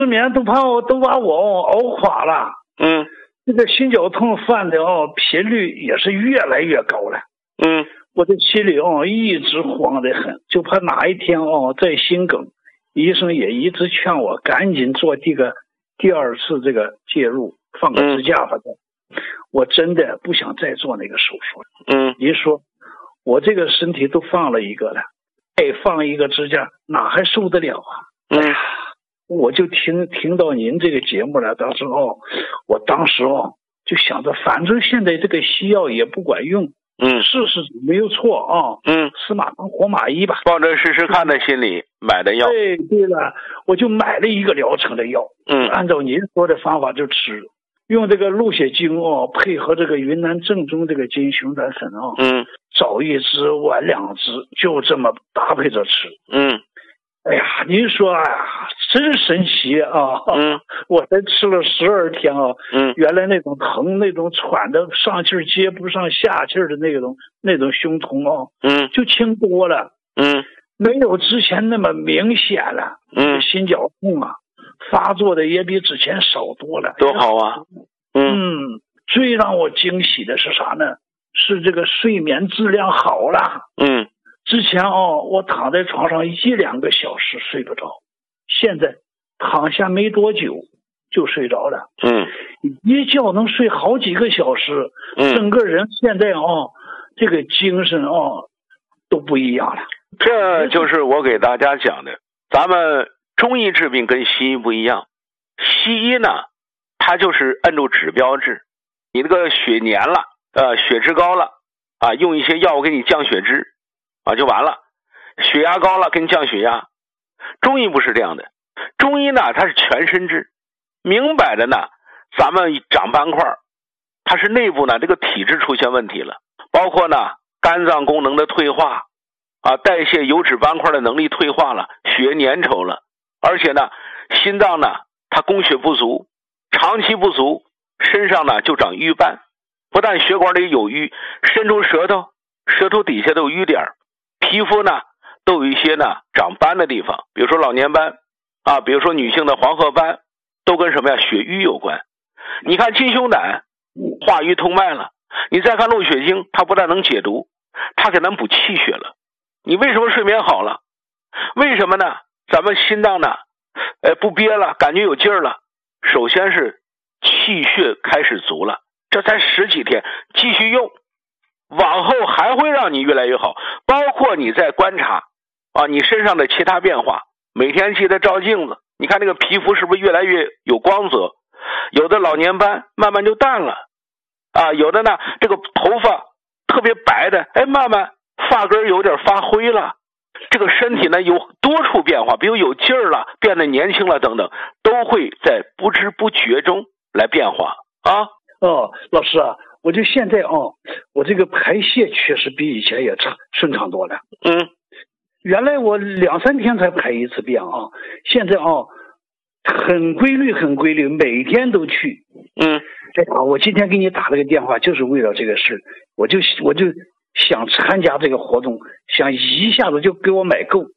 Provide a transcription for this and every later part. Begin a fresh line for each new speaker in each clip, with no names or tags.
失眠都把我熬垮了。这个心绞痛犯的频率也是越来越高了。我的心里一直慌得很，就怕哪一天再心梗。医生也一直劝我赶紧做第二次这个介入，放个支架吧。我真的不想再做那个手术。您说我这个身体都放了一个了，再放一个支架哪还受得了啊？我就听到您这个节目了，当时我当时就想着，反正现在这个西药也不管用，试试没有错啊。死马当活马医吧，
抱着试试看的心理买的药。
对了，我就买了一个疗程的药，按照您说的方法就吃，用这个鹿血精配合这个云南正宗这个金熊胆粉早一支晚2支，就这么搭配着吃。哎呀，您说真神奇啊！我才吃了12天原来那种疼、那种喘的上气儿接不上下气儿的那种胸痛就轻多了。没有之前那么明显了。心绞痛发作的也比之前少多了。
多好啊！
最让我惊喜的是啥呢？是这个睡眠质量好了。之前我躺在床上1-2个小时睡不着，现在躺下没多久就睡着了。一觉能睡好几个小时。整个人现在这个精神都不一样了。
这就是我给大家讲的，咱们中医治病跟西医不一样。西医呢，它就是按照指标治，你这个血粘了，血脂高了用一些药物给你降血脂就完了。血压高了给你降血压。中医不是这样的，中医呢它是全身治，明摆着呢咱们长斑块，它是内部呢这个体质出现问题了，包括呢肝脏功能的退化代谢油脂斑块的能力退化了，血粘稠了，而且呢心脏呢它供血不足，长期不足，身上呢就长瘀斑，不但血管里有瘀，伸出舌头底下都有瘀点，皮肤呢都有一些呢长斑的地方，比如说老年斑比如说女性的黄褐斑，都跟什么呀？血瘀有关。你看金熊胆化瘀通脉了，你再看鹿血精，它不但能解毒，它给咱补气血了。你为什么睡眠好了？为什么呢？咱们心脏呢不憋了，感觉有劲儿了。首先是气血开始足了，这才10几天，继续用，往后还会让你越来越好。包括你在观察你身上的其他变化，每天记得照镜子，你看那个皮肤是不是越来越有光泽？有的老年斑慢慢就淡了有的呢这个头发特别白的慢慢发根有点发灰了。这个身体呢有多处变化，比如有劲儿了，变得年轻了等等，都会在不知不觉中来变化
老师我就现在我这个排泄确实比以前也顺畅多了。原来我2-3天才排一次便现在很规律，每天都去。我今天给你打了个电话，就是为了这个事，我就想参加这个活动，想一下子就给我买够。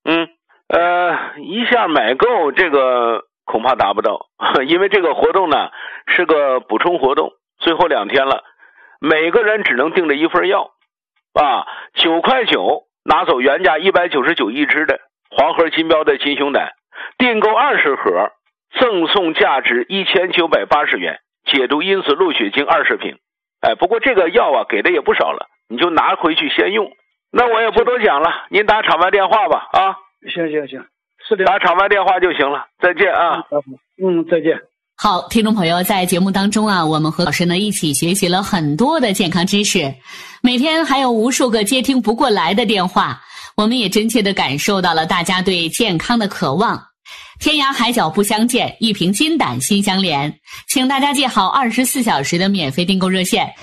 一下买够这个恐怕达不到，因为这个活动呢是个补充活动，最后2天了，每个人只能订这一份药9块9拿走原价199一支的黄河金标的金熊胆，订购20盒，赠送价值1980元，解毒因子鹿血精20瓶。不过这个药给的也不少了，你就拿回去先用。那我也不多讲了，您打场外电话吧
行，是的，
打场外电话就行了。再见
再见。
好，听众朋友，在节目当中我们和老师呢一起学习了很多的健康知识，每天还有无数个接听不过来的电话，我们也真切地感受到了大家对健康的渴望。天涯海角不相见，一瓶金胆心相连，请大家记好24小时的免费订购热线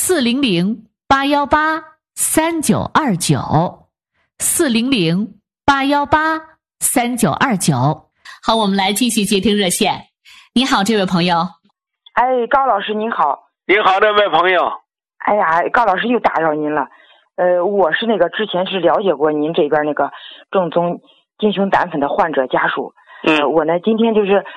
400-818-3929，400-818-3929。好，我们来继续接听热线。你好，这位朋友。
高老师您好。
您好，这位朋友。
高老师又打扰您了。我是之前是了解过您这边正宗金熊胆粉的患者家属， 我呢今天就是